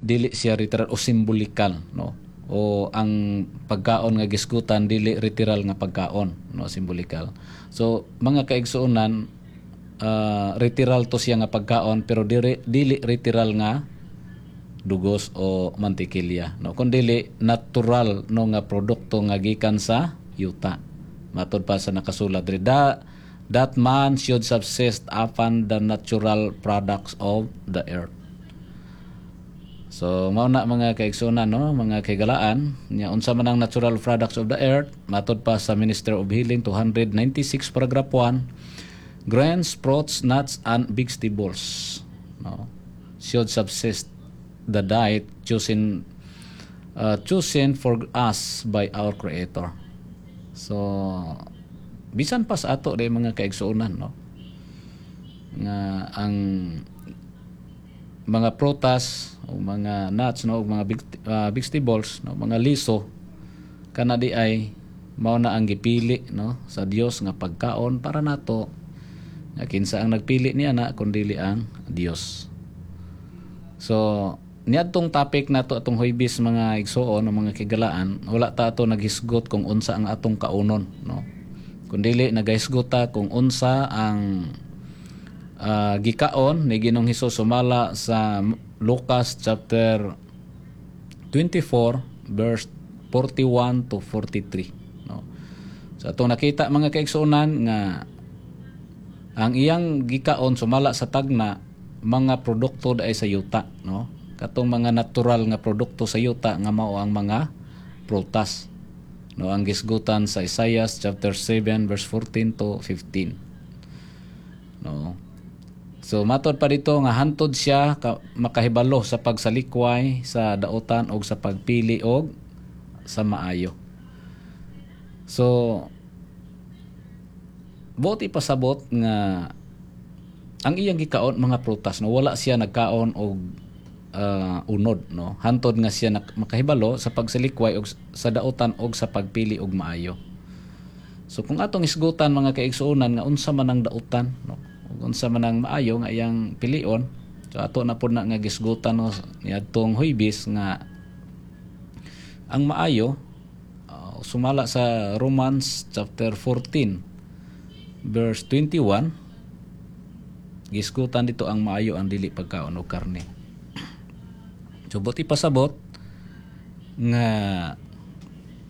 dili siya literal o simbolikal, no? O ang pagkaon nga gisgutan dili literal nga pagkaon, no, simbolikal. So mga kaigsuonan, literal to siya nga pagkaon pero dili literal nga dugos o mantikilya, no, kundi natural no nga produkto nga gikan sa yuta. Matod pa sa nakasulat diri, that man should subsist upon the natural products of the earth. So mao na mga kaigsuonan, no, mga kaigalaan nya unsa man ang natural products of the earth. Matod pa sa Minister of Healing 296 paragraph 1, grains, fruits, nuts and vegetables, no, should subsist the diet chosen for us by our Creator. So bisan pa sa ato day mga kaigsuonan, no, nga ang mga prutas o mga nuts, no, o mga vegetables, no, mga liso kana di ay mao na ang gipili, no, sa Dios nga pagkaon para nato. Nga kinsa ang nagpili niya na kundi ang Dios. So niadtong topic nato atong huybis mga igsoon o mga kigalaan, wala ta ato naghisgot kung unsa ang atong kaunon, no, kundi nagahisgot ta kung unsa ang gikaon ni Ginoong Hesus sumala sa Lucas chapter 24 verse 41 to 43, no. So atong nakita mga kaigsuonan nga ang iyang gikaon sumala sa tagna mga produkto ay sa yuta, no, katong mga natural nga produkto sa yuta nga mao ang mga prutas, no, ang gisgutan sa Isaiah chapter 7 verse 14 to 15, no. So matod pa dito nga hantod siya makahibalo sa pagsalikway sa daotan og sa pagpili og sa maayo. So buot ipasabot nga ang iyang gikaon mga prutas, no, wala siya nagkaon og unod, no, hantod nga siya makahibalo sa pagsalikway og sa daotan og sa pagpili og maayo. So kung atong isgutan mga kaigsuonan nga unsa man ang daotan, no, unsa man ang maayo nga iyang pilion, so ato na pud na nga gisgutan, no, niadtong huybis nga ang maayo sumala sa Romans chapter 14 verse 21, gisgutan dito ang maayo ang dili pagkaon og karne. So buti pasabot nga